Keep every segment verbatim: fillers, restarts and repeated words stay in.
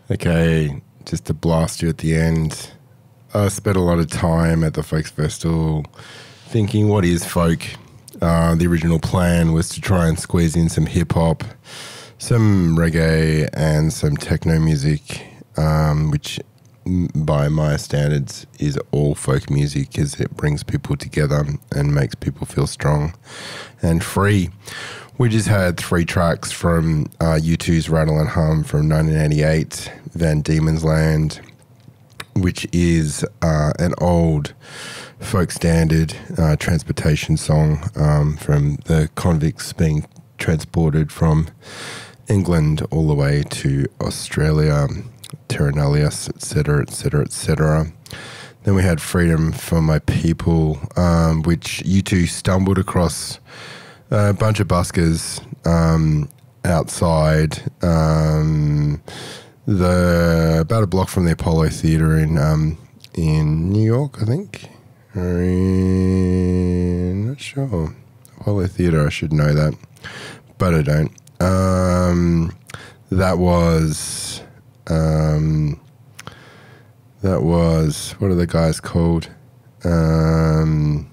Okay, just to blast you at the end, I spent a lot of time at the Folks Festival thinking, what is folk? Uh, the original plan was to try and squeeze in some hip-hop, some reggae and some techno music, um, which by my standards is all folk music, because it brings people together and makes people feel strong and free. We just had three tracks from uh, U two's Rattle and Hum from nineteen eighty-eight, Van Diemen's Land, which is uh, an old folk standard uh, transportation song um, from the convicts being transported from England all the way to Australia, Terra Nullius, et cetera, et cetera, et cetera. Then we had Freedom for My People, um, which U two stumbled across a bunch of buskers um, outside um, the about a block from the Apollo Theatre in um, in New York, I think. Or in, not sure. Apollo Theatre, I should know that, but I don't. Um, that was um, that was what are the guys called? Um,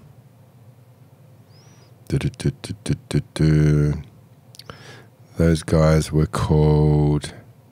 do, do, do, do, do, do, do. Those guys were called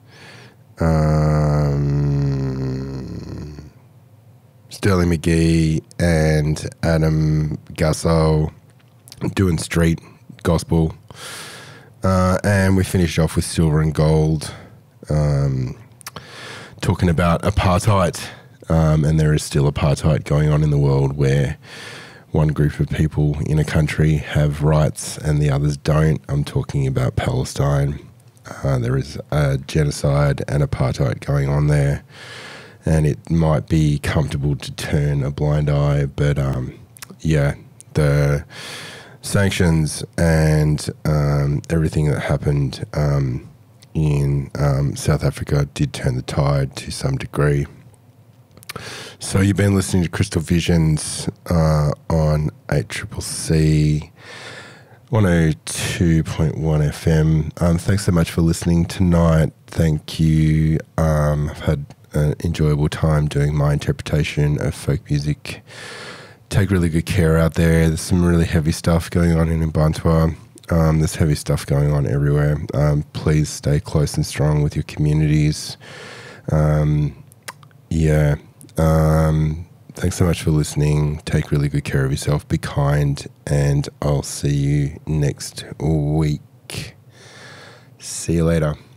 um, Sterling McGee and Adam Gasso doing street gospel. Uh, and we finished off with Silver and Gold, um, talking about apartheid. Um, and there is still apartheid going on in the world, where one group of people in a country have rights and the others don't. I'm talking about Palestine. Uh, there is a genocide and apartheid going on there, and it might be comfortable to turn a blind eye, but um, yeah, the sanctions and um, everything that happened um, in um, South Africa did turn the tide to some degree. So you've been listening to Crystal Visions uh, on eight C C C one oh two point one F M. Um, thanks so much for listening tonight. Thank you. Um, I've had an enjoyable time doing my interpretation of folk music. Take really good care out there. There's some really heavy stuff going on in Mbantua. Um, there's heavy stuff going on everywhere. Um, please stay close and strong with your communities. Um, yeah. Um, thanks so much for listening. Take really good care of yourself. Be kind, and I'll see you next week. See you later.